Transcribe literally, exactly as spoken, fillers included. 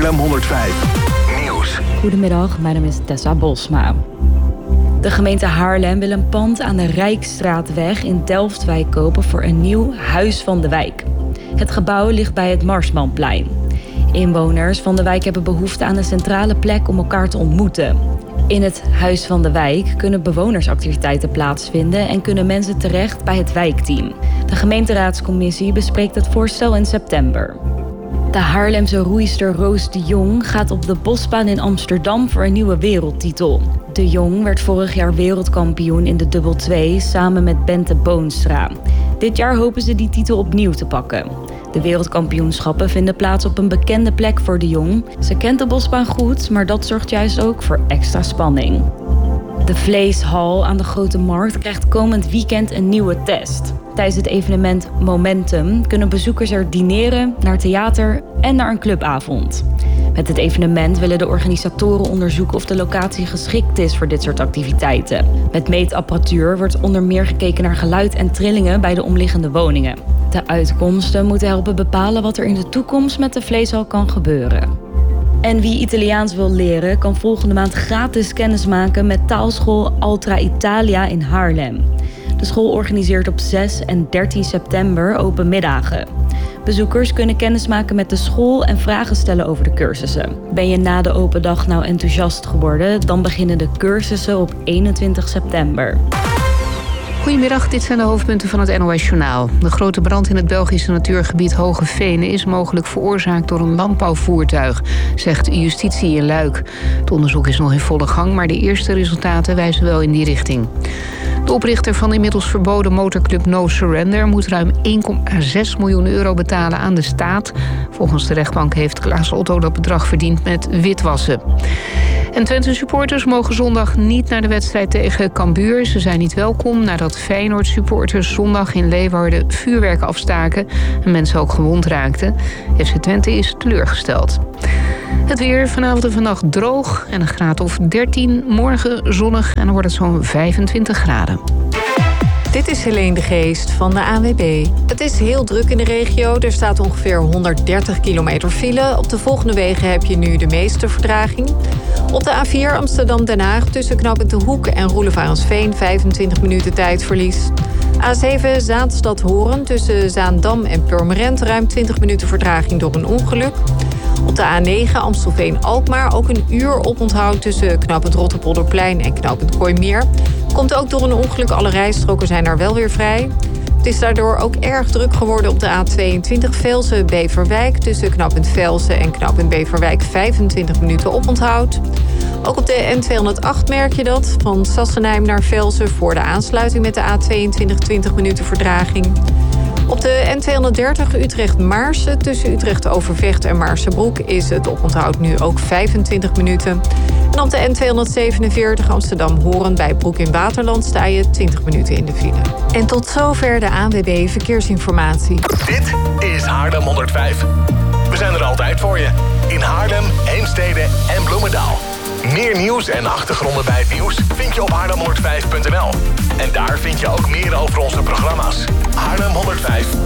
Haarlem honderdvijf Nieuws. Goedemiddag, mijn naam is Tessa Bosma. De gemeente Haarlem wil een pand aan de Rijksstraatweg in Delftwijk kopen voor een nieuw Huis van de Wijk. Het gebouw ligt bij het Marsmanplein. Inwoners van de wijk hebben behoefte aan een centrale plek om elkaar te ontmoeten. In het Huis van de Wijk kunnen bewonersactiviteiten plaatsvinden en kunnen mensen terecht bij het wijkteam. De gemeenteraadscommissie bespreekt het voorstel in september. De Haarlemse roeister Roos de Jong gaat op de Bosbaan in Amsterdam voor een nieuwe wereldtitel. De Jong werd vorig jaar wereldkampioen in de dubbel twee samen met Bente Boonstra. Dit jaar hopen ze die titel opnieuw te pakken. De wereldkampioenschappen vinden plaats op een bekende plek voor de Jong. Ze kent de Bosbaan goed, maar dat zorgt juist ook voor extra spanning. De Vleeshal aan de Grote Markt krijgt komend weekend een nieuwe test. Tijdens het evenement Momentum kunnen bezoekers er dineren, naar theater en naar een clubavond. Met het evenement willen de organisatoren onderzoeken of de locatie geschikt is voor dit soort activiteiten. Met meetapparatuur wordt onder meer gekeken naar geluid en trillingen bij de omliggende woningen. De uitkomsten moeten helpen bepalen wat er in de toekomst met de Vleeshal kan gebeuren. En wie Italiaans wil leren, kan volgende maand gratis kennismaken met taalschool Altra Italia in Haarlem. De school organiseert op zes en dertien september open middagen. Bezoekers kunnen kennismaken met de school en vragen stellen over de cursussen. Ben je na de open dag nou enthousiast geworden? Dan beginnen de cursussen op eenentwintig september. Goedemiddag, dit zijn de hoofdpunten van het N O S-journaal. De grote brand in het Belgische natuurgebied Hoge Venen is mogelijk veroorzaakt door een landbouwvoertuig, zegt justitie in Luik. Het onderzoek is nog in volle gang, maar de eerste resultaten wijzen wel in die richting. De oprichter van de inmiddels verboden motorclub No Surrender moet ruim één komma zes miljoen euro betalen aan de staat. Volgens de rechtbank heeft Klaas Otto dat bedrag verdiend met witwassen. En Twente-supporters mogen zondag niet naar de wedstrijd tegen Cambuur. Ze zijn niet welkom nadat Feyenoord-supporters zondag in Leeuwarden vuurwerk afstaken en mensen ook gewond raakten. F C Twente is teleurgesteld. Het weer vanavond en vannacht droog en een graad of dertien. Morgen zonnig en dan wordt het zo'n vijfentwintig graden. Dit is Helene de Geest van de A N W B. Het is heel druk in de regio. Er staat ongeveer honderddertig kilometer file. Op de volgende wegen heb je nu de meeste vertraging. Op de A vier Amsterdam-Den Haag tussen knooppunt De Hoek en Roelevarensveen vijfentwintig minuten tijdverlies. A zeven Zaanstad-Horen tussen Zaandam en Purmerend ruim twintig minuten vertraging door een ongeluk. Op de A negen Amstelveen-Alkmaar ook een uur oponthoud tussen knooppunt Rotterpolderplein en knooppunt Kooimeer. Komt ook door een ongeluk, alle rijstroken zijn daar wel weer vrij. Het is daardoor ook erg druk geworden op de A tweeëntwintig Velsen-Beverwijk tussen knooppunt Velsen en knooppunt Beverwijk vijfentwintig minuten oponthoud. Ook op de N tweehonderdacht merk je dat, van Sassenheim naar Velsen voor de aansluiting met de A tweeëntwintig twintig minuten vertraging. Op de N tweehonderddertig Utrecht-Maarsen tussen Utrecht-Overvecht en Maarsebroek is het oponthoud nu ook vijfentwintig minuten. En op de N tweehonderdzevenenveertig Amsterdam-Horen bij Broek in Waterland sta je twintig minuten in de file. En tot zover de A N W B Verkeersinformatie. Dit is Haarlem honderdvijf. We zijn er altijd voor je. In Haarlem, Heemstede en Bloemendaal. Meer nieuws en achtergronden bij het nieuws vind je op haarlem honderdvijf punt n l. En daar vind je ook meer over onze programma's. Haarlem honderdvijf